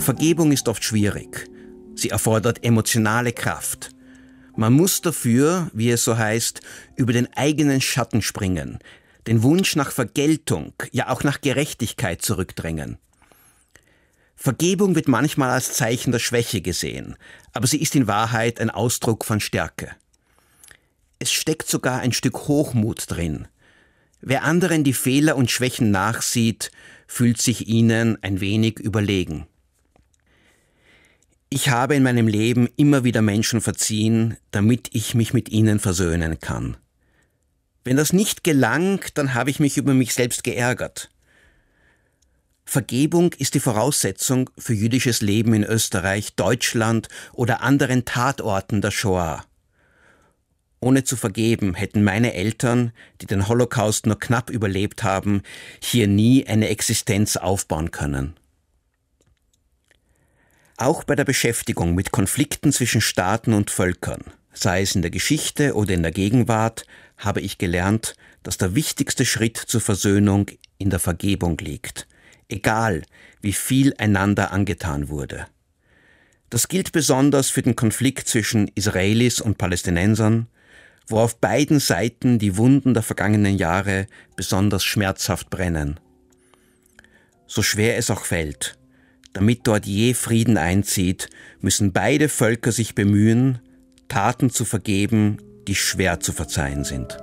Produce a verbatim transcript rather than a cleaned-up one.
Vergebung ist oft schwierig. Sie erfordert emotionale Kraft. Man muss dafür, wie es so heißt, über den eigenen Schatten springen, den Wunsch nach Vergeltung, ja auch nach Gerechtigkeit zurückdrängen. Vergebung wird manchmal als Zeichen der Schwäche gesehen, aber sie ist in Wahrheit ein Ausdruck von Stärke. Es steckt sogar ein Stück Hochmut drin. Wer anderen die Fehler und Schwächen nachsieht, fühlt sich ihnen ein wenig überlegen. Ich habe in meinem Leben immer wieder Menschen verziehen, damit ich mich mit ihnen versöhnen kann. Wenn das nicht gelang, dann habe ich mich über mich selbst geärgert. Vergebung ist die Voraussetzung für jüdisches Leben in Österreich, Deutschland oder anderen Tatorten der Shoah. Ohne zu vergeben hätten meine Eltern, die den Holocaust nur knapp überlebt haben, hier nie eine Existenz aufbauen können. Auch bei der Beschäftigung mit Konflikten zwischen Staaten und Völkern, sei es in der Geschichte oder in der Gegenwart, habe ich gelernt, dass der wichtigste Schritt zur Versöhnung in der Vergebung liegt, egal wie viel einander angetan wurde. Das gilt besonders für den Konflikt zwischen Israelis und Palästinensern, wo auf beiden Seiten die Wunden der vergangenen Jahre besonders schmerzhaft brennen. So schwer es auch fällt, damit dort je Frieden einzieht, müssen beide Völker sich bemühen, Taten zu vergeben, die schwer zu verzeihen sind.